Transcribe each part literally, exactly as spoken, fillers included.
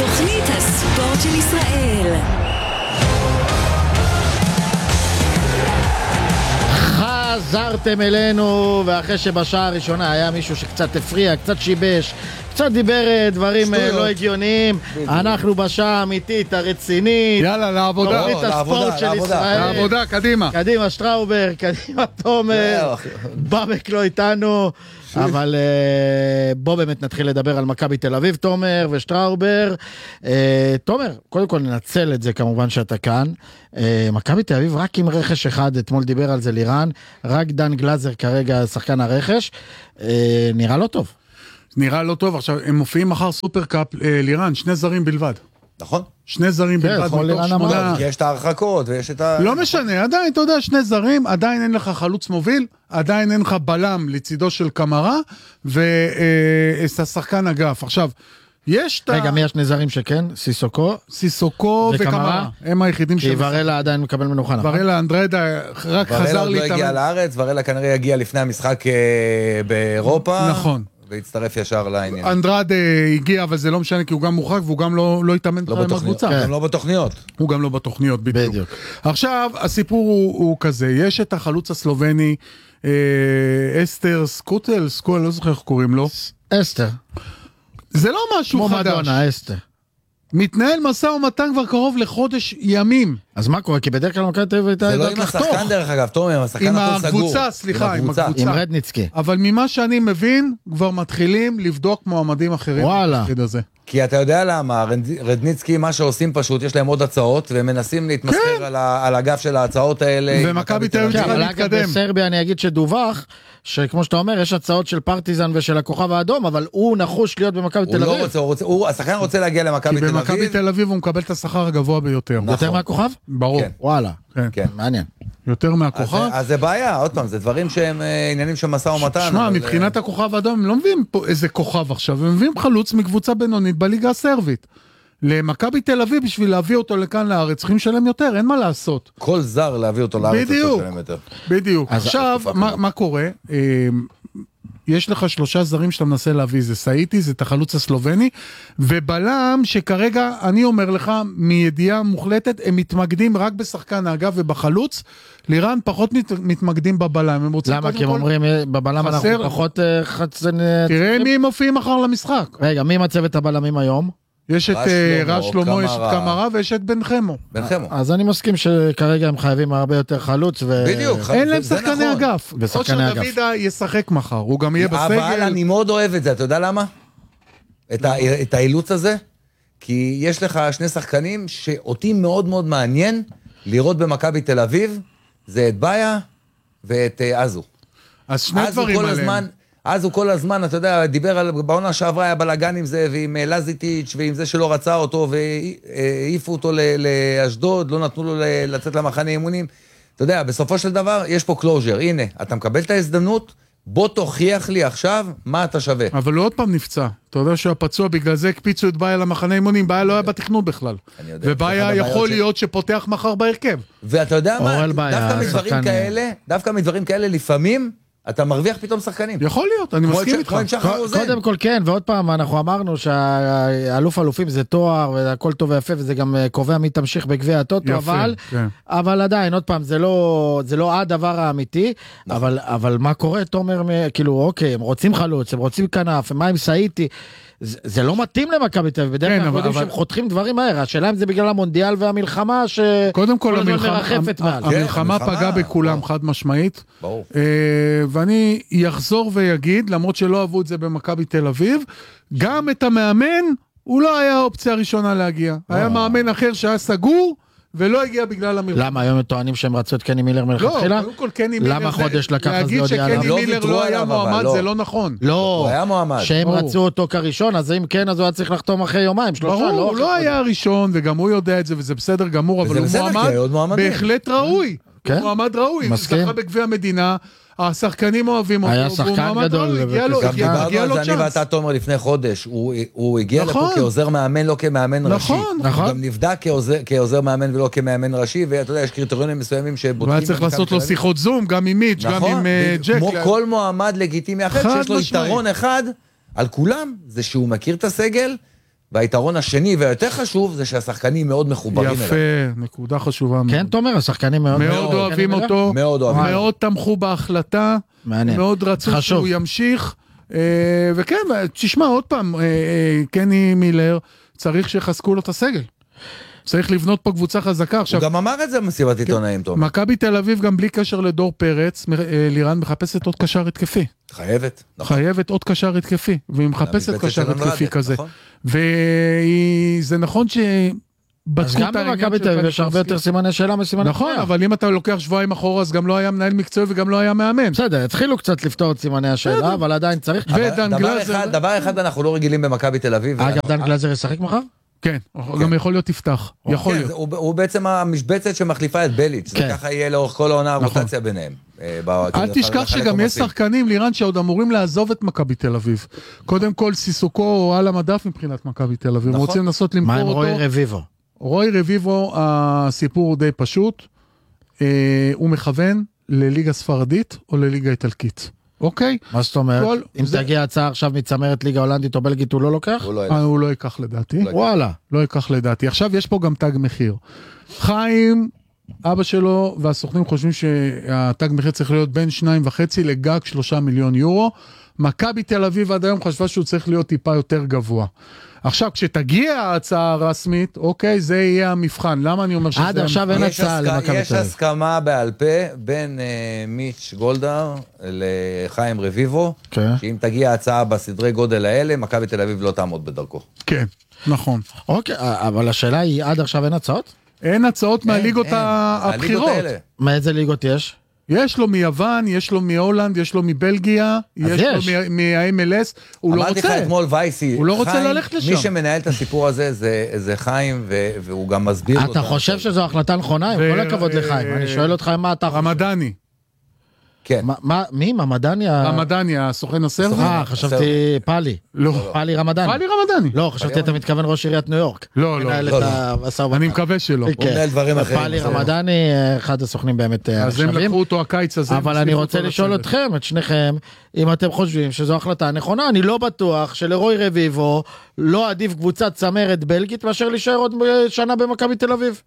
תוכנית הספורט של ישראל. חזרתם אלינו, ואחרי שבשעה הראשונה היה מישהו שקצת הפריע, קצת שיבש, קצת דיבר דברים שטויות. לא הגיוניים, אנחנו בשעה האמיתית, הרצינית. יאללה, לעבודה. תוכנית הספורט של ישראל. לעבודה, קדימה. קדימה שטראובר, קדימה תומר. בבק לא איתנו. אבל בוא באמת נתחיל לדבר על מכבי תל אביב, תומר ושטראובר. תומר, קודם כל ננצל את זה כמובן שאתה כאן. מכבי תל אביב רק עם רכש אחד, אתמול דיבר על זה לירן, רק דן גלזר כרגע שחקן הרכש. נראה לא טוב. נראה לא טוב. עכשיו, הם מופיעים מחר סופרקאפ, לירן, שני זרים בלבד. נכון. שני זרים בלבד. כי יש את ההרחקות ויש את ה... לא משנה, עדיין, אתה יודע, שני זרים, עדיין אין לך חלוץ מוביל, עדיין אין לך בלם לצידו של קמרה, ואת השחקן אגף. עכשיו, יש... רגע, מי השני זרים שכן? סיסוקו? סיסוקו וקמרה. הם היחידים כי ורלה עדיין מקבל מנוחה, נכון? ורלה אנדרדה רק חזר לי... ורלה לא הגיע לארץ, ורלה כנראה יגיע לפני המשחק באירופה. נכון. והצטרף ישר לעניין. אנדרד הגיע, אבל זה לא משנה, כי הוא גם מורחק, והוא גם לא, לא התאמן לא בתוכניות. הוא גם לא בתוכניות. הוא גם לא בתוכניות, בדיוק. בדיוק. עכשיו, הסיפור הוא, הוא כזה, יש את החלוץ הסלובני, אה, אסתר סקוטל, סקוטל, לא זוכר איך קוראים לו. אסתר. זה לא משהו כמו חדש. כמו מדונה, אסתר. מתנהל מסע ומתן כבר קרוב לחודש ימים. אז מה קורה? כי בדרך כלל מכבי תל אביב הייתה זה לא עם השחקן דרך אגב, תומר, עם השחקן הכל סגור. עם הקבוצה, סליחה, עם הקבוצה. עם רדניצקי. אבל ממה שאני מבין, כבר מתחילים לבדוק מועמדים אחרים. וואלה. כי אתה יודע למה, רדניצקי, מה שעושים פשוט, יש להם עוד הצעות, והם מנסים להתמסחר על הגף של ההצעות האלה. ומכבי תל אביב צריכה להתקדם. בסרביה אני אגיד שדווח, שכמו שאתה אומר, יש הצעות של פרטיזן ושל הכוכב האדום, אבל הוא נחוש להיות במכבי תל אביב. הוא לא רוצה, הוא רוצה, הוא, השחקן רוצה להגיע למכבי תל אביב. כי במכבי תל אביב הוא מקבל את השכר הגבוה ביותר. יותר מהכוכב? ברור. וואלה. כן. מעניין. יותר מהכוכב. אז זה בעיה, עוד פעם, זה דברים שהם עניינים של מסע ומתן. שמע, מבחינת הכוכב האדום, הם לא מביאים פה איזה כוכב עכשיו, הם מביאים חלוץ מקבוצה בינונית בליגה הסרבית. למכבי תל אביב, בשביל להביא אותו לכאן לארץ, צריכים לשלם יותר, אין מה לעשות. כל זר להביא אותו לארץ, בדיוק, בדיוק. עכשיו, מה קורה? יש לך שלושה זרים שאתה מנסה להביא, זה סאיטי, זה את החלוץ הסלובני, ובלם שכרגע, אני אומר לך, מידיעה מוחלטת, הם מתמקדים רק בשחקן האגף ובחלוץ, לירן פחות מתמקדים בבלם. למה? כי הם אומרים, בבלם אנחנו פחות חצי... תראה מי מופיעים מחר למשחק. רגע, מי מצב את הבלמים היום? יש את רז שלמה, יש את קמרה ויש את בן חמו. בן חמו. אז אני מסכים שכרגע הם חייבים הרבה יותר חלוץ. בדיוק. אין להם שחקני אגף. עוד שדוידה ישחק מחר, הוא גם יהיה בסגל. אבל אני מאוד אוהב את זה, אתה יודע למה? את האילוץ הזה? כי יש לך שני שחקנים שאותי מאוד מאוד מעניין לראות במכבי תל אביב, זה את באיה ואת אזו. אז שני דברים עליהם. אז הוא כל הזמן, אתה יודע, דיבר על, בעונה שעברה היה בלגן עם זה, ועם לזיטיץ' ועם זה שלא רצה אותו, והעיפו אותו לאשדוד, לא נתנו לו לצאת למחנה אימונים. אתה יודע, בסופו של דבר, יש פה קלוז'ר. הנה, אתה מקבל את ההזדמנות, בוא תוכיח לי עכשיו מה אתה שווה. אבל הוא עוד פעם נפצע. אתה יודע שהוא הפצוע, בגלל זה הקפיצו את באיה למחנה אימונים, באיה לא היה בתכנון בכלל. ובאיה יכול להיות שפותח מחר בהרכב. ואתה יודע מה, דווקא מדברים כאלה, דווקא מדברים כאלה לפעמים, אתה מרוויח פתאום שחקנים. יכול להיות, אני מסכים איתך. קודם כל כן, ועוד פעם אנחנו אמרנו שהאלוף אלופים זה תואר, והכל טוב ויפה, וזה גם קובע מי תמשיך בגביע הטוטו, אבל, אבל עדיין, עוד פעם, זה לא, זה לא הדבר האמיתי, אבל, אבל מה קורה, תומר, כאילו, אוקיי, הם רוצים חלוץ, הם רוצים כנף, מה עם סאיטי, זה לא מתאים למכבי תל אביב, בדרך כלל אנחנו יודעים שהם חותכים דברים מהר, השאלה אם זה בגלל המונדיאל והמלחמה קודם כל המלחמה פגעה בכולם חד משמעית, ואני יחזור ויגיד, למרות שלא אהבו את זה במכבי תל אביב, גם את המאמן, הוא לא היה האופציה הראשונה להגיע, היה מאמן אחר שהיה סגור, ולא הגיע בגלל המלחמה. למה? היום הם טוענים שהם רצו את קני מילר מלכתחילה? לא, קודם כל קני מילר... למה חודש לקח אז להגיד שקני מילר לא היה מועמד, זה לא נכון. לא, שהם רצו אותו כראשון, אז אם כן, אז הוא היה צריך לחתום אחרי יומיים, שלושה, לא... ברור, הוא לא היה הראשון, וגם הוא יודע את זה, וזה בסדר גמור, אבל הוא מועמד בהחלט ראוי. הוא מועמד ראוי, הוא זכה בגביע המדינה, השחקנים אוהבים אותו, היה שחקן גדול. גם דיברנו על זה אני ואתה תומר לפני חודש, הוא הגיע לפה כעוזר מאמן, לא כמאמן ראשי. הוא גם נבדק כעוזר מאמן ולא כמאמן ראשי, ואתה יודע, יש קריטריונים מסוימים שבודקים... והיה צריך לעשות לו שיחות זום, גם עם מיץ', גם עם ג'ק. כמו כל מועמד לגיטימי אחר, שיש לו יתרון אחד על כולם, זה שהוא מכיר את הסגל, והיתרון השני והיותר חשוב זה שהשחקנים מאוד מחוברים אליו. יפה, נקודה חשובה. כן, תומר, השחקנים מאוד מאוד אוהבים אותו, מאוד אוהבים. מאוד תמכו בהחלטה, מאוד רצו שהוא ימשיך, וכן, תשמע עוד פעם, קני מילר, צריך שיחזקו לו את הסגל. צריך לבנות פה קבוצה חזקה. הוא גם אמר את זה במסיבת עיתונאים, תומר. מכבי תל אביב גם בלי קשר לדור פרץ, לירן מחפשת עוד קשר התקפי. חייבת. חייבת עוד קשר התקפי, והיא מחפשת קשר התקפי כזה. וזה נכון ש... אז גם במכבי תל אביב יש הרבה יותר סימני שאלה מסימני שאלה. נכון, אבל אם אתה לוקח שבועיים אחורה, אז גם לא היה מנהל מקצועי וגם לא היה מאמן. בסדר, התחילו קצת לפתור את סימני השאלה, אבל עדיין צריך... דבר אחד אנחנו לא רגילים במכבי תל אביב. אגב, דן גלזר ישחק מחר? כן, גם יכול להיות תפתח, יכול להיות. הוא בעצם המשבצת שמחליפה את בליץ', וככה יהיה לאורך כל העונה הרוטציה ביניהם. אל תשכח שגם יש שחקנים, לירן, שעוד אמורים לעזוב את מכבי תל אביב. קודם כל, סיסוקו הוא על המדף מבחינת מכבי תל אביב. רוצים לנסות למכור אותו. מה עם רוי רביבו? רוי רביבו, הסיפור הוא די פשוט. הוא מכוון לליגה ספרדית או לליגה איטלקית. אוקיי? מה זאת אומרת? אם תגיע הצעה עכשיו מצמרת ליגה הולנדית או בלגית, הוא לא לוקח? הוא לא ייקח לדעתי. וואלה. לא ייקח לדעתי. עכשיו יש פה גם תג מחיר. חיים, אבא שלו והסוכנים חושבים שהתג מחיר צריך להיות בין שניים וחצי לגג שלושה מיליון יורו. מכבי תל אביב עד היום חשבה שהוא צריך להיות טיפה יותר גבוה. עכשיו, כשתגיע ההצעה הרסמית, אוקיי, זה יהיה המבחן. למה אני אומר שזה... עד עכשיו אין הצעה למכבי תל אביב. יש הסכמה בעל פה בין מיץ' גולדהר לחיים רביבו, שאם תגיע ההצעה בסדרי גודל האלה, מכבי תל אביב לא תעמוד בדרכו. כן, נכון. אוקיי, אבל השאלה היא, עד עכשיו אין הצעות? אין הצעות מהליגות הבחירות. מאיזה ליגות יש? יש לו מיוון, יש לו מהולנד, יש לו מבלגיה, יש לו מה-אם אל אס, הוא לא רוצה. אמרתי לך אתמול וייסי, הוא לא רוצה ללכת לשם. מי שמנהל את הסיפור הזה זה חיים, והוא גם מסביר אותו. אתה חושב שזו החלטה נכונה? עם כל הכבוד לחיים. אני שואל אותך מה אתה חושב. רמדני. כן. מי? רמדני? רמדני, הסוכן הסרבי? אה, חשבתי פאלי. לא. פאלי רמדני. פאלי רמדני. לא, חשבתי אתה מתכוון ראש עיריית ניו יורק. לא, לא. אני מקווה שלא. הוא מנהל דברים אחרים. פאלי רמדני, אחד הסוכנים באמת אז הם לקחו אותו הקיץ הזה. אבל אני רוצה לשאול אתכם, את שניכם, אם אתם חושבים שזו החלטה נכונה, אני לא בטוח שלרוי רביבו לא עדיף קבוצת צמרת בלגית מאשר להישאר עוד שנה במכבי תל אביב.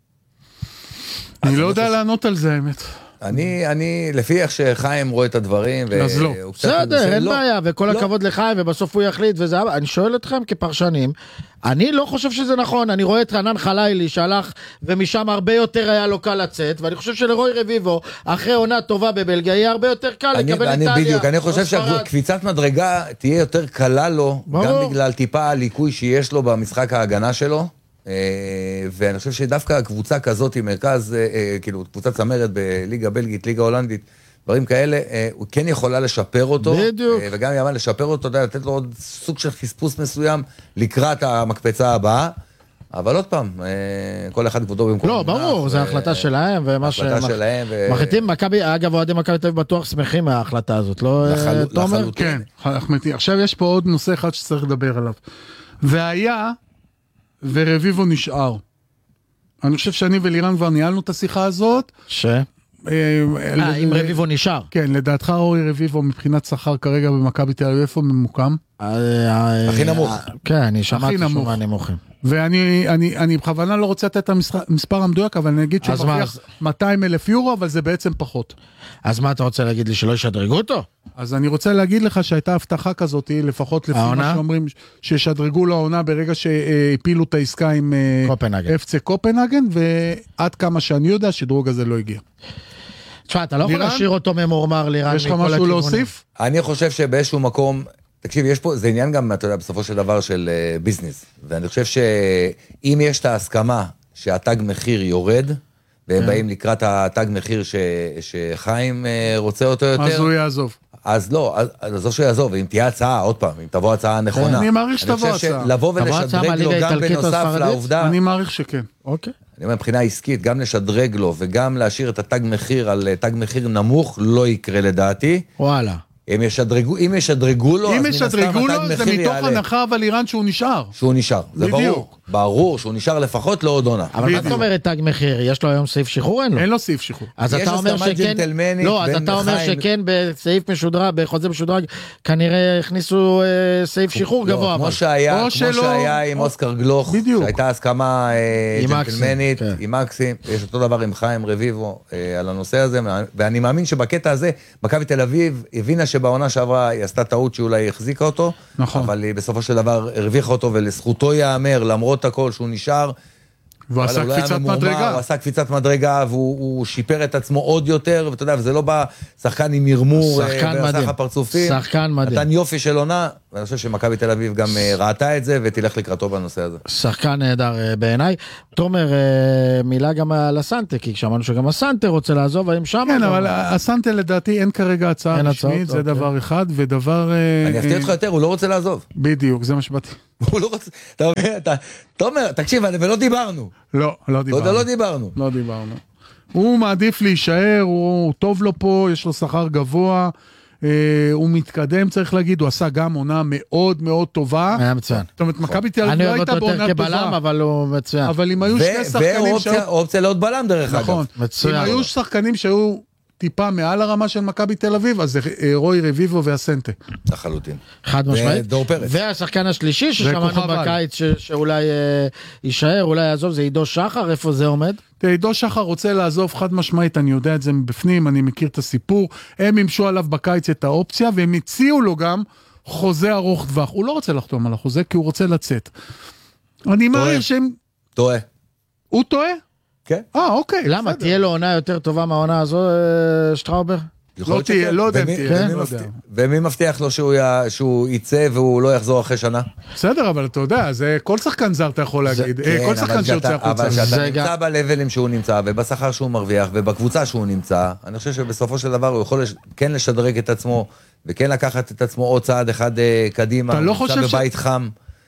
אני לא יודע לענות על זה, האמת. אני, אני, לפי איך שחיים רואה את הדברים, אז לא. בסדר, אין בעיה, וכל הכבוד לחיים, ובסוף הוא יחליט, וזה, אני שואל אתכם כפרשנים, אני לא חושב שזה נכון, אני רואה את רנן חלילי שהלך, ומשם הרבה יותר היה לו קל לצאת, ואני חושב שלרוי רביבו, אחרי עונה טובה בבלגיה, יהיה הרבה יותר קל לקבל איטליה. בדיוק, אני חושב שקפיצת מדרגה תהיה יותר קלה לו, גם בגלל טיפה הליקוי שיש לו במשחק ההגנה שלו, ואני חושב שדווקא הקבוצה כזאת עם מרכז, כאילו קבוצה צמרת בליגה בלגית, ליגה הולנדית, דברים כאלה, הוא כן יכולה לשפר אותו, בדיוק. וגם יאמן לשפר אותו, לתת לו עוד סוג של חספוס מסוים לקראת המקפצה הבאה, אבל עוד פעם, כל אחד כבודו במקום. לא, ברור, זו ההחלטה שלהם, ומה שמחליטים, מכבי, אגב, אוהדי מכבי תל אביב בטוח שמחים מההחלטה הזאת, לא תומר? כן, עכשיו יש פה עוד נושא אחד שצריך לדבר עליו, והיה ורביבו נשאר. אני חושב שאני ולירן כבר ניהלנו את השיחה הזאת. ש? אה, אם רביבו נשאר. כן, לדעתך אורי רביבו מבחינת שכר כרגע במכבי תל אביב, איפה ממוקם? הכי נמוך. כן, אני שמעתי שהוא מהנמוכים. ואני אני, אני בכוונה לא רוצה לתת את המספר המדויק, אבל אני אגיד שהוא מרוויח מאתיים אלף יורו, אבל זה בעצם פחות. אז מה אתה רוצה להגיד לי, שלא ישדרגו אותו? אז אני רוצה להגיד לך שהייתה הבטחה כזאת, לפחות לפי מה שאומרים, שישדרגו לו העונה ברגע שהפילו את העסקה עם אף סי קופנהגן, ועד כמה שאני יודע, השדרוג הזה לא הגיע. תשמע, אתה לא יכול להשאיר אותו ממורמר לירן. יש לך משהו להוסיף? אני חושב שבאיזשהו מקום, תקשיב, יש פה, זה עניין גם, אתה יודע, בסופו של דבר של ביזנס, ואני חושב שאם יש את ההסכמה שהתג מחיר יורד, והם באים לקראת התג מחיר שחיים רוצה אותו יותר, אז הוא יעזוב. אז לא, אז זו שיעזוב, אם תהיה הצעה, עוד פעם, אם תבוא הצעה נכונה. אני מעריך שתבוא הצעה. אני חושב שלבוא ולשדרג לו גם בנוסף לעובדה. אני מעריך שכן. אוקיי. אני אומר, מבחינה עסקית, גם לשדרג לו וגם להשאיר את התג מחיר על תג מחיר נמוך, לא יקרה לדעתי. וואלה. אם ישדרגו, אם ישדרגו לו, אם ישדרגו לו, זה מתוך הנחה אבל איראן שהוא נשאר. שהוא נשאר, זה ברור. ברור שהוא נשאר לפחות לעוד עונה. אבל מה זאת אומרת תג מחיר? יש לו היום סעיף שחרור? אין לו? אין לו סעיף שחרור. אז אתה אומר שכן, לא, אז אתה אומר שכן בסעיף משודרג, בחוזה משודרג, כנראה הכניסו סעיף שחרור גבוה. כמו שהיה עם אוסקר גלוך, שהייתה הסכמה ג'נטלמנית, עם מקסים, יש אותו דבר עם חיים רביבו על הנושא הזה, ואני מאמין שבקטע הזה, מכבי תל אביב הבינה שבעונה שעברה היא עשתה טעות שאולי החזיקה אותו, אבל היא בסופו של דבר הרוויחה אותו, ולזכותו יאמר, למרות הכל שהוא נשאר, והוא עשה קפיצת מדרגה. הוא עשה קפיצת מדרגה, והוא שיפר את עצמו עוד יותר, ואתה יודע, וזה לא בא שחקן עם מרמור, ועשה לך פרצופים. שחקן מדהים. נתן יופי של עונה, ואני חושב שמכבי תל אביב גם ראתה את זה, ותלך לקראתו בנושא הזה. שחקן נהדר בעיניי. תומר, מילה גם על הסנטה, כי כשאמרנו שגם הסנטה רוצה לעזוב, האם שם? כן, אבל הסנטה לדעתי אין כרגע הצעה רשמית, זה דבר אחד, ודבר... אני אפתיע אותך יותר, הוא לא רוצה לעזוב. בדיוק, זה מה שבאתי. הוא לא רוצה... אתה אומר, תומר, תקשיב, ולא דיברנו. לא, לא דיברנו. לא דיברנו. לא דיברנו. הוא מעדיף להישאר, הוא טוב לו פה, יש לו שכר גבוה, הוא מתקדם, צריך להגיד, הוא עשה גם עונה מאוד מאוד טובה. היה מצוין. זאת אומרת, מכבי תל אביב לא הייתה בעונה טובה. כבלם, אבל הוא מצוין. אבל אם היו שני שחקנים... ואופציה לעוד בלם דרך אגב. נכון. אם היו שחקנים שהיו טיפה מעל הרמה של מכבי תל אביב, אז זה רוי רביבו והסנטה. לחלוטין. חד משמעית. ודור פרץ. והשחקן השלישי ששמענו בקיץ שאולי יישאר, אולי יעזוב, זה עידו שחר, איפה זה עומד? עידו שחר רוצה לעזוב חד משמעית, אני יודע את זה מבפנים, אני מכיר את הסיפור, הם ימשו עליו בקיץ את האופציה, והם הציעו לו גם חוזה ארוך טווח. הוא לא רוצה לחתום על החוזה, כי הוא רוצה לצאת. אני מעריך שהם... טועה. הוא טועה? כן. אה, אוקיי. למה? תהיה לו עונה יותר טובה מהעונה הזו, שטראובר? לא תהיה, לא יודע. ומי מבטיח לו שהוא יצא והוא לא יחזור אחרי שנה? בסדר, אבל אתה יודע, כל שחקן זר אתה יכול להגיד, כל שחקן שיוצא החוצה. אבל שאתה נמצא בלבלים שהוא נמצא, ובשכר שהוא מרוויח, ובקבוצה שהוא נמצא, אני חושב שבסופו של דבר הוא יכול כן לשדרג את עצמו, וכן לקחת את עצמו עוד צעד אחד קדימה, נמצא בבית חם.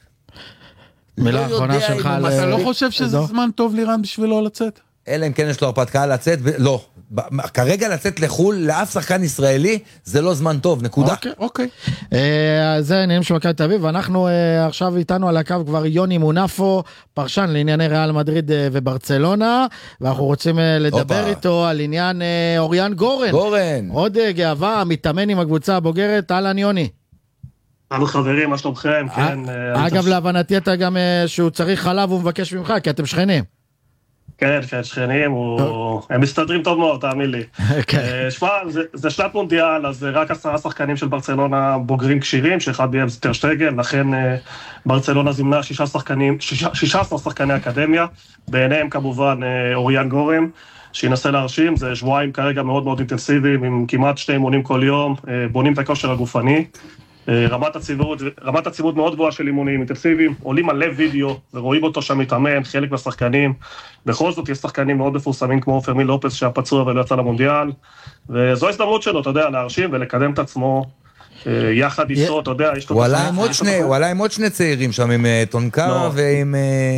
מילה האחרונה שלך על... אתה לא חושב שזה זמן טוב לירן בשבילו לצאת? אלא אם כן יש לו הרפתקה לצאת, לא. כרגע לצאת לחול, לאף שחקן ישראלי, זה לא זמן טוב, נקודה. אוקיי, אוקיי. זה העניינים של מכבי תל אביב, ואנחנו עכשיו איתנו על הקו כבר יוני מונפו, פרשן לענייני ריאל מדריד וברצלונה, ואנחנו רוצים לדבר איתו על עניין אוריאן גורן. גורן. עוד גאווה, מתאמן עם הקבוצה הבוגרת, אהלן יוני. אהלן חברים, מה שלומכם? אגב, להבנתי אתה גם שהוא צריך חלב, הוא מבקש ממך, כי אתם שכנים. כן, כן, שכנים, הם מסתדרים טוב מאוד, תאמין לי. שמע, זה שלט מונדיאל, אז רק עשרה שחקנים של ברצלונה בוגרים קשירים, שאחד מהם זה טר שטגן, לכן ברצלונה זימנה שישה עשר שחקני אקדמיה, ביניהם כמובן אוריאן גורן, שינסה להרשים, זה שבועיים כרגע מאוד מאוד אינטנסיביים, עם כמעט שתי אימונים כל יום, בונים את הכושר הגופני, רמת הציבות, רמת הציבות מאוד גבוהה של אימונים אינטנסיביים, עולים על לב וידאו ורואים אותו שם מתאמן, חלק מהשחקנים, בכל זאת יש שחקנים מאוד מפורסמים כמו פרמין לופס שהפצוע ולא יצא למונדיאל, וזו ההזדמנות שלו, אתה יודע, להרשים ולקדם את עצמו יחד איתו, אתה יודע, יש לו... הוא עלה עם עוד שני צעירים שם, עם טונקה ועם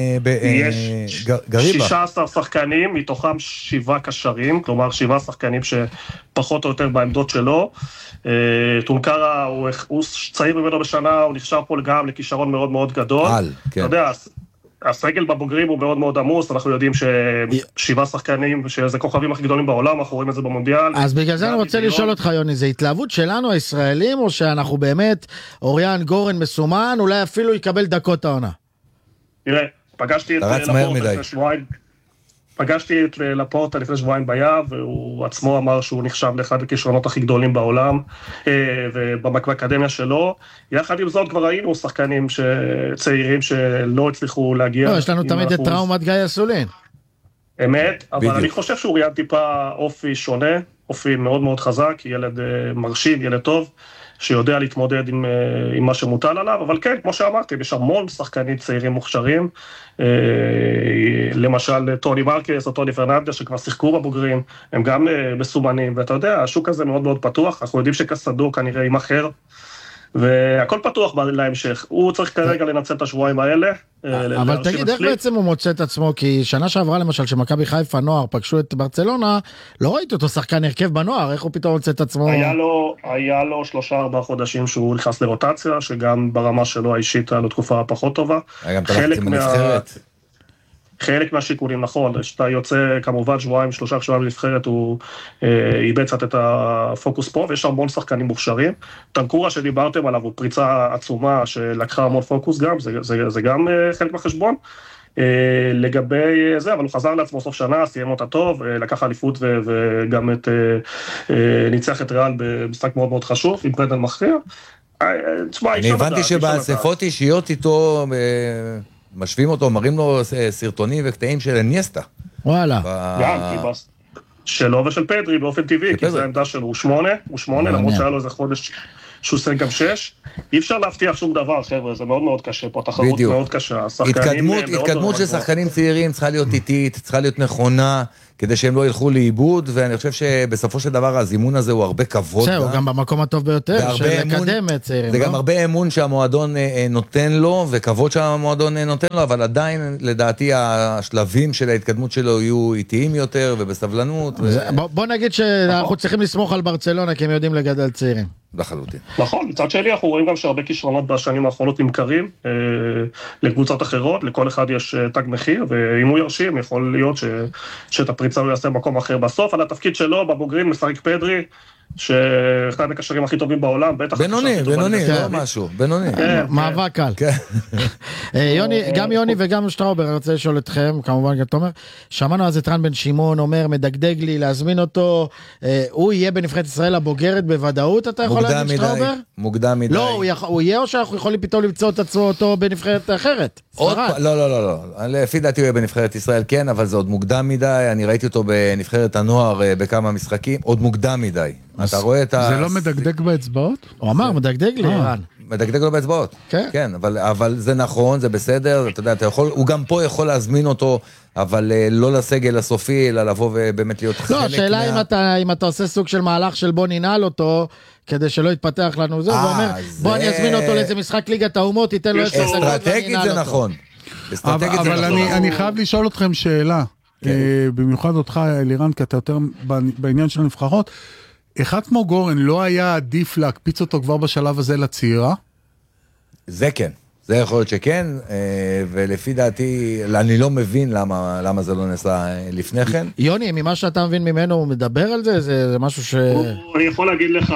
גריבה. יש שישה עשר שחקנים, מתוכם שבעה קשרים, כלומר שבעה שחקנים שפחות או יותר בעמדות שלו, טונקרה הוא, הוא צעיר ממנו בשנה, הוא נחשב פה גם לכישרון מאוד מאוד גדול. על, כן. אתה יודע, הסגל בבוגרים הוא מאוד מאוד עמוס, אנחנו יודעים ששבעה שחקנים, שזה כוכבים הכי גדולים בעולם, אנחנו רואים את זה במונדיאל. אז בגלל זה אני רוצה לשאול אותך יוני, זה התלהבות שלנו הישראלים, או שאנחנו באמת, אוריאן גורן מסומן, אולי אפילו יקבל דקות העונה? תראה, פגשתי את לפורטה לפני שבועיים, פגשתי את לפורטה לפני שבועיים ביער, והוא עצמו אמר שהוא נחשב לאחד הכישרונות הכי גדולים בעולם, ובאקדמיה שלו. יחד עם זאת כבר ראינו שחקנים צעירים שלא הצליחו להגיע. לא, יש לנו תמיד את טראומת גיא אסולין. אמת, אבל אני חושב שהוא ריאן טיפה אופי שונה, אופי מאוד מאוד חזק, ילד מרשים, ילד טוב, שיודע להתמודד עם, עם מה שמוטל עליו, אבל כן, כמו שאמרתי, יש המון שחקנים צעירים מוכשרים, למשל טוני מרקס או טוני פרננדס שכבר שיחקו בבוגרים, הם גם מסומנים, ואתה יודע, השוק הזה מאוד מאוד פתוח, אנחנו יודעים שקסדו כנראה עם אחר, והכל פתוח להמשך. הוא צריך כרגע לנצל את השבועיים האלה. אבל תגיד, איך בעצם הוא מוצא את עצמו? כי שנה שעברה למשל, שמכבי חיפה נוער פגשו את ברצלונה, לא ראיתי אותו שחקן הרכב בנוער, איך הוא פתאום מוצא את עצמו? היה לו, היה לו שלושה ארבעה חודשים שהוא נכנס לרוטציה, שגם ברמה שלו האישית היה לו תקופה פחות טובה. היה גם תלכתי מנבחרת. חלק מהשיקולים, נכון, שאתה יוצא כמובן שבועיים, שלושה שבועיים לנבחרת, הוא איבד קצת את הפוקוס פה, ויש המון שחקנים מוכשרים. טנקורה שדיברתם עליו, הוא פריצה עצומה שלקחה המון פוקוס גם, זה, זה, זה גם חלק מהחשבון. לגבי זה, אבל הוא חזר לעצמו סוף שנה, סיים אותה טוב, לקח אליפות וגם את, ניצח את ריאל במשחק מאוד מאוד חשוב, עם פרדן מכריע. אני הבנתי שבאספות אישיות איתו... משווים אותו, מראים לו סרטונים וקטעים של אניאסטה. וואלה. גם, שלו ושל פדרי באופן טבעי, כי זו העמדה שלו, הוא שמונה, הוא שמונה, למרות שהיה לו איזה חודש שהוא עושה גם שש. אי אפשר להבטיח שום דבר, חבר'ה, זה מאוד מאוד קשה פה, תחרות מאוד קשה. התקדמות של שחקנים צעירים צריכה להיות איטית, צריכה להיות נכונה, כדי שהם לא ילכו לאיבוד, ואני חושב שבסופו של דבר הזימון הזה הוא הרבה כבוד. זהו, גם במקום הטוב ביותר, של לקדם את צעירים. זה גם הרבה אמון שהמועדון נותן לו, וכבוד שהמועדון נותן לו, אבל עדיין, לדעתי, השלבים של ההתקדמות שלו יהיו איטיים יותר, ובסבלנות. בוא נגיד שאנחנו צריכים לסמוך על ברצלונה, כי הם יודעים לגדל צעירים. לחלוטין. נכון, מצד שלי אנחנו רואים גם שהרבה כישרונות בשנים האחרונות נמכרים אה, לקבוצות אחרות, לכל אחד יש אה, תג מחיר, ואם הוא ירשים יכול להיות ש, שאת הפריצה הוא יעשה במקום אחר בסוף, על התפקיד שלו בבוגרים משחק פדרי, שאחד הקשרים הכי טובים בעולם, בטח... בינוני, בינוני, לא משהו, בינוני. מאבק קל. יוני, גם יוני וגם שטראובר, אני רוצה לשאול אתכם, כמובן גם תומר, שמענו אז את רן בן שמעון אומר, מדגדג לי להזמין אותו, הוא יהיה בנבחרת ישראל הבוגרת בוודאות, אתה יכול להגיד שטראובר? מוקדם מדי. לא, הוא יהיה או שאנחנו יכולים פתאום למצוא את עצמו אותו בנבחרת אחרת? לא, לא, לא, לא. לפי דעתי הוא יהיה בנבחרת ישראל, כן, אבל זה עוד מוקדם מדי, אני ראיתי אותו בנבחרת הנוער בכמה משחקים, עוד מוקדם מדי. אתה רואה את ה... זה לא מדגדג באצבעות? הוא אמר, מדגדג לי, רן. מדגדג לו באצבעות. כן. כן, אבל, אבל זה נכון, זה בסדר, אתה יודע, אתה יכול, הוא גם פה יכול להזמין אותו, אבל לא לסגל הסופי, אלא לבוא ובאמת להיות חלק מה... לא, השאלה אם אתה, אם אתה עושה סוג של מהלך של בוא ננעל אותו, כדי שלא יתפתח לנו זה, ואומר, בוא אני אזמין אותו לאיזה משחק ליגת האומות, תיתן לו עשר דקות וננעל אותו. אסטרטגית זה נכון. אבל אני חייב לשאול אתכם שאלה, במיוחד אותך, אלירן, כי אתה יותר בעניין של הנבחרות, אחד כמו גורן לא היה עדיף להקפיץ אותו כבר בשלב הזה לצעירה? זה כן. זה יכול להיות שכן, ולפי דעתי, אני לא מבין למה, למה זה לא נעשה לפני כן. יוני, ממה שאתה מבין ממנו, הוא מדבר על זה? זה, זה משהו ש... אני יכול להגיד לך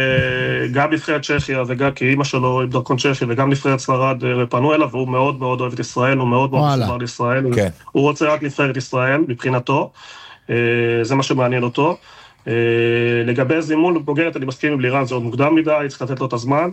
שגם נבחרת צ'כיה, וגם כי אמא שלו עם דרכון צ'כיה, וגם נבחרת ספרד פנו אליו, והוא מאוד מאוד אוהב את ישראל, הוא מאוד מאוד מחובר לישראל. כן. הוא רוצה רק נבחרת ישראל, מבחינתו. זה מה שמעניין אותו. לגבי זימון בוגרת, אני מסכים עם לירן, זה עוד מוקדם מדי, צריך לתת לו את הזמן.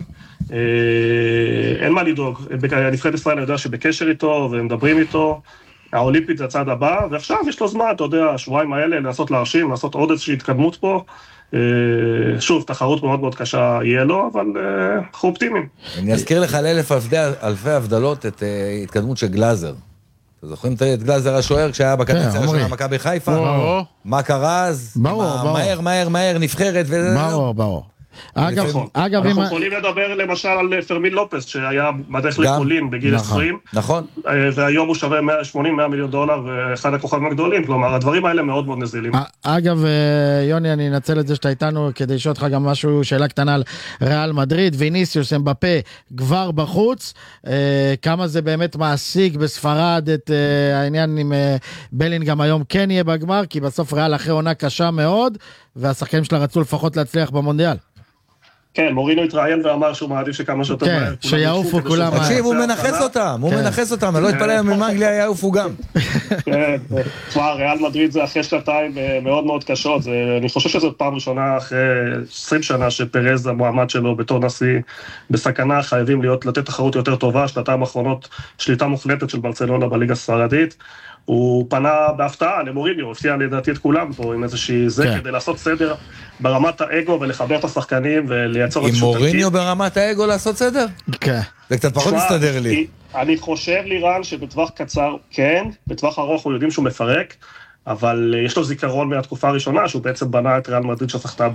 אין מה לדאוג. נבחרת ישראל אני יודע שבקשר איתו, ומדברים איתו, האולימפית זה הצעד הבא, ועכשיו יש לו זמן, אתה יודע, השבועיים האלה, לנסות להרשים, לנסות עוד איזושהי התקדמות פה. שוב, תחרות מאוד מאוד קשה יהיה לו, אבל אנחנו אופטימיים. אני אזכיר לך על אלף אלפי הבדלות את התקדמות של גלאזר. אתם זוכרים את גלאזר השוער כשהיה בקדנציה הראשונה מכבי חיפה? מה קרה אז? מהר, מהר, מהר, נבחרת וזה... ברור, ברור. אגב, אגב, אנחנו יכולים לדבר למשל על פרמין לופס, שהיה בדרך לפולין בגיל עשרים, נכון. והיום הוא שווה מאה שמונים מאה מיליון דולר, ואחד הכוכבים הגדולים, כלומר, הדברים האלה מאוד מאוד נזילים. אגב, יוני, אני אנצל את זה שאתה איתנו, כדי לשאול אותך גם משהו, שאלה קטנה על ריאל מדריד, ויניסיוס, אמבפה, כבר בחוץ, כמה זה באמת מעסיק בספרד את העניין עם בלינגהאם היום כן יהיה בגמר, כי בסוף ריאל אחרי עונה קשה מאוד, והשחקנים שלה רצו לפחות להצליח במונדיאל. כן, מורינו התראיין ואמר שהוא מעדיף שכמה שיותר מהר. כן, שיעופו כולם. תקשיב, הוא מנחס אותם, הוא מנחס אותם, לא התפלא ממנגליה יעופו גם. כן, תשמע, ריאל מדריד זה אחרי שנתיים מאוד מאוד קשות, אני חושב שזאת פעם ראשונה אחרי עשרים שנה שפרז המועמד שלו בתור נשיא בסכנה, חייבים להיות, לתת תחרות יותר טובה, שנתיים האחרונות שליטה מוחלטת של ברצלונה בליגה הספרדית. הוא פנה בהפתעה למוריניו, הפתיע לדעתי את כולם פה עם איזושהי זה, כדי לעשות סדר ברמת האגו ולחבר את השחקנים ולייצור איזשהו תרקיד. עם מוריניו ברמת האגו לעשות סדר? כן. זה קצת פחות מסתדר לי. אני חושב לירן שבטווח קצר כן, בטווח ארוך הוא יודעים שהוא מפרק, אבל יש לו זיכרון מהתקופה הראשונה, שהוא בעצם בנה את ריאל מדריד שזכתה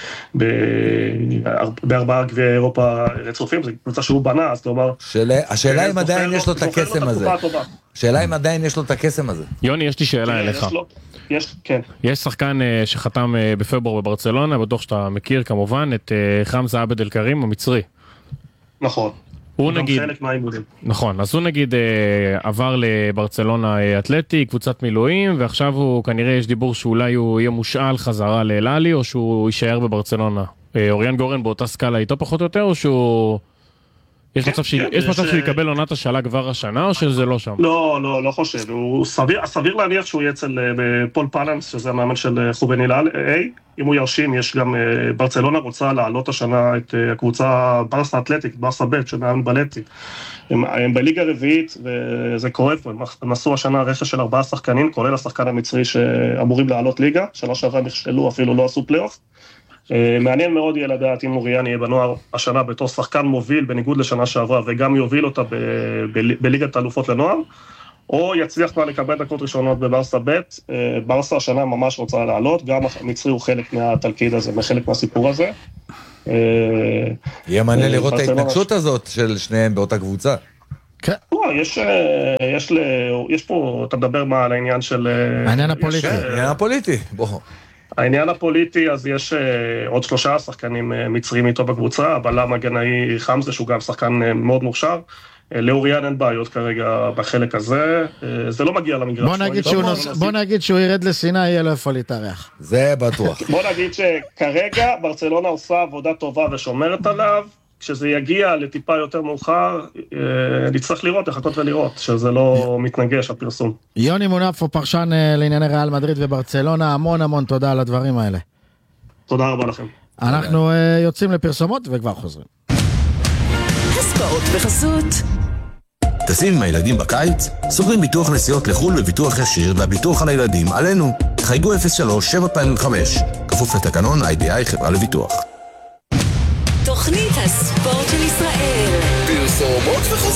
בארבעה גביעי אירופה רצופים, זו קבוצה שהוא בנה, אז כלומר... השאלה אם עדיין יש לו את הקסם הזה. השאלה אם עדיין יש לו את הקסם הזה. יוני, יש לי שאלה אליך. יש, כן. יש שחקן שחתם בפברואר בברצלונה, בטוח שאתה מכיר כמובן, את חמזה עבד אל קרים המצרי. נכון. הוא נגיד, נכון, אז הוא נגיד עבר לברצלונה אתלטי, קבוצת מילואים, ועכשיו הוא כנראה יש דיבור שאולי הוא יהיה מושאל חזרה לאללי, או שהוא יישאר בברצלונה. אוריאן גורן באותה סקאלה איתו פחות או יותר, או שהוא... יש מצב שהוא יקבל עונת השאלה כבר השנה, או שזה לא שם? לא, לא, לא חושב. הוא סביר להניח שהוא יהיה אצל פול פלנס, שזה המאמן של חובן איל איי. אם הוא ירשים, יש גם, ברצלונה רוצה לעלות השנה את הקבוצה ברסה אתלטית, ברסה ב' שמאמן בלטי. הם, הם בליגה רביעית, וזה כואב, הם עשו השנה רכש של ארבעה שחקנים, כולל השחקן המצרי שאמורים לעלות ליגה, שנה שעברה נכשלו, אפילו לא עשו פלייאוף. מעניין מאוד יהיה לדעת אם אוריאן יהיה בנוער השנה בתור שחקן מוביל בניגוד לשנה שעברה, וגם יוביל אותה ב- ב- בליגת האלופות לנוער, או יצליח כבר לקבל דקות ראשונות בברסה ב'. ברסה השנה ממש רוצה לעלות, גם המצרי הוא חלק מהתלכיד הזה, מחלק מהסיפור הזה. יהיה מעניין לראות את ההתנגשות הזאת של שניהם באותה קבוצה. כן. יש, יש, יש פה, אתה מדבר מה על העניין של... העניין הפוליטי. העניין הפוליטי, בוא. העניין הפוליטי, אז יש uh, עוד שלושה שחקנים uh, מצרים איתו בקבוצה, הבלם הגנאי חמזה, שהוא גם שחקן uh, מאוד מוכשר. Uh, לאוריאן אין בעיות כרגע בחלק הזה, uh, זה לא מגיע למגרש. בוא נגיד, שהוא, נוס... בוא נגיד שהוא ירד לסיני, יהיה לו איפה להתארח. זה בטוח. בוא נגיד שכרגע ברצלונה עושה עבודה טובה ושומרת עליו, כשזה יגיע לטיפה יותר מאוחר, נצטרך לראות, לחכות ולראות, שזה לא מתנגש, הפרסום. יוני מונפו, פרשן לענייני ריאל מדריד וברצלונה, המון המון תודה על הדברים האלה. תודה רבה לכם. אנחנו יוצאים לפרסומות וכבר חוזרים. הספורט בחסות. טסים עם הילדים בקיץ? סוגרים ביטוח נסיעות לחול בביטוח ישיר, והביטוח על הילדים עלינו. חייגו אפס שלוש שבע חמש, כפוף לתקנון איי די איי חברה לביטוח. תוכנית הספורט של ישראל. פרסומות וחסות.